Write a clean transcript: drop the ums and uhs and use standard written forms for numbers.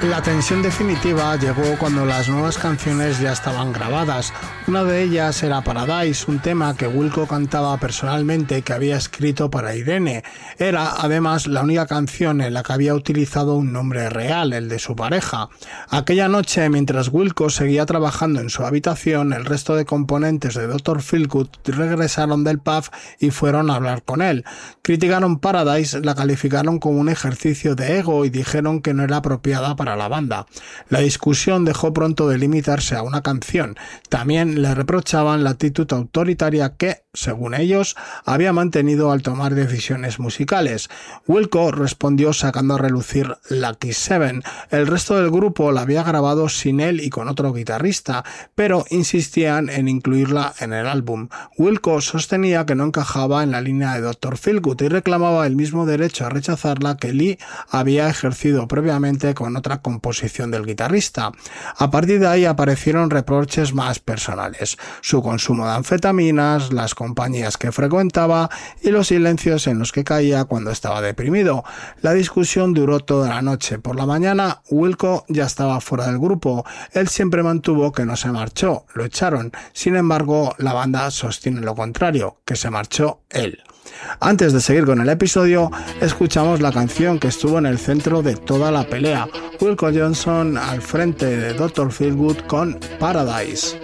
La tensión definitiva llegó cuando las nuevas canciones ya estaban grabadas. Una de ellas era Paradise, un tema que Wilco cantaba personalmente que había escrito para Irene. Era, además, la única canción en la que había utilizado un nombre real, el de su pareja. Aquella noche, mientras Wilco seguía trabajando en su habitación, el resto de componentes de Dr. Feelgood regresaron del pub y fueron a hablar con él. Criticaron Paradise, la calificaron como un ejercicio de ego y dijeron que no era apropiada para la banda. La discusión dejó pronto de limitarse a una canción. También le reprochaban la actitud autoritaria que, según ellos, había mantenido al tomar decisiones musicales. Wilco respondió sacando a relucir Lucky Seven. El resto del grupo la había grabado sin él y con otro guitarrista, pero insistían en incluirla en el álbum. Wilco sostenía que no encajaba en la línea de Dr. Feelgood y reclamaba el mismo derecho a rechazarla que Lee había ejercido previamente con otra composición del guitarrista. A partir de ahí aparecieron reproches más personales: su consumo de anfetaminas, las compañías que frecuentaba y los silencios en los que caía cuando estaba deprimido. La discusión duró toda la noche. Por la mañana, Wilco ya estaba fuera del grupo. Él siempre mantuvo que no se marchó, lo echaron. Sin embargo, la banda sostiene lo contrario, que se marchó él. Antes de seguir con el episodio, escuchamos la canción que estuvo en el centro de toda la pelea: Wilco Johnson al frente de Dr. Feelgood con Paradise.